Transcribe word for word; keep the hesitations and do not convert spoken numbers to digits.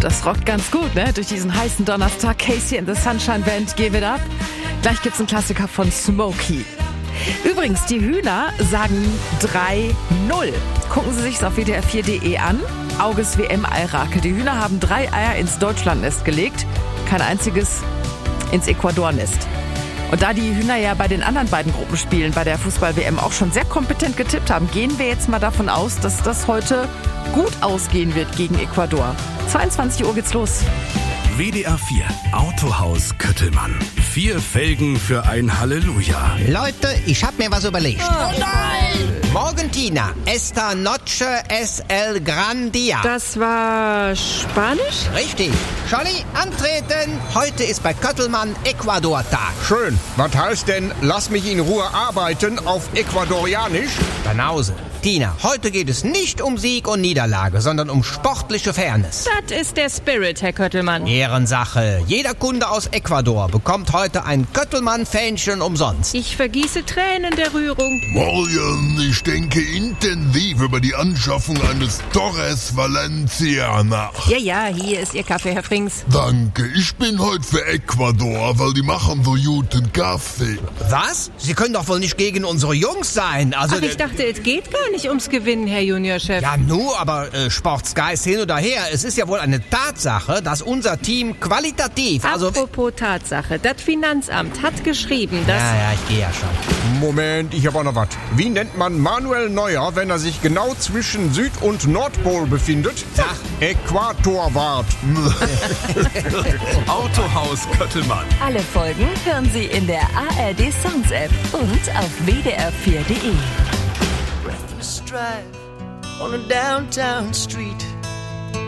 Das rockt ganz gut, ne? Durch diesen heißen Donnerstag. Casey and the Sunshine Band, Give It Up. Gleich gibt's einen Klassiker von Smokey. Übrigens, die Hühner sagen drei null. Gucken Sie sich's auf W D R vier Punkt de an. Auges W M-Eilrake. Die Hühner haben drei Eier ins Deutschlandnest gelegt. Kein einziges ins Ecuador-Nest. Und da die Hühner ja bei den anderen beiden Gruppenspielen bei der Fußball-W M auch schon sehr kompetent getippt haben, gehen wir jetzt mal davon aus, dass das heute gut ausgehen wird gegen Ecuador. zweiundzwanzig Uhr geht's los. W D R vier Autohaus Köttelmann. Vier Felgen für ein Halleluja. Leute, ich hab mir was überlegt. Oh nein! Morgentina, esta noche es el gran día. Das war Spanisch? Richtig. Scholli, antreten. Heute ist bei Köttelmann Ecuador-Tag. Schön. Was heißt denn, lass mich in Ruhe arbeiten auf Ecuadorianisch? Banause. Tina, heute geht es nicht um Sieg und Niederlage, sondern um sportliche Fairness. Das ist der Spirit, Herr Köttelmann. Ehrensache. Jeder Kunde aus Ecuador bekommt heute ein Köttelmann-Fähnchen umsonst. Ich vergieße Tränen der Rührung. Morgen, ich denke intensiv über die Anschaffung eines Torres Valencia nach. Ja, ja, hier ist Ihr Kaffee, Herr Frings. Danke, ich bin heute für Ecuador, weil die machen so guten Kaffee. Was? Sie können doch wohl nicht gegen unsere Jungs sein. Also Ach, ich dachte, es geht gar nicht ums Gewinnen, Herr Juniorchef. Ja, nu, aber äh, Sportsgeist hin oder her. Es ist ja wohl eine Tatsache, dass unser Team qualitativ, also... Apropos Tatsache, das Finanzamt hat geschrieben, dass... Ja, ja, ich gehe ja schon. Moment, ich hab auch noch was. Wie nennt man Manuel Neuer, wenn er sich genau zwischen Süd- und Nordpol befindet? Ach. Äquatorwart. Autohaus Köttelmann. Alle Folgen hören Sie in der A R D Songs App und auf W D R vier Punkt de. Drive on a downtown street.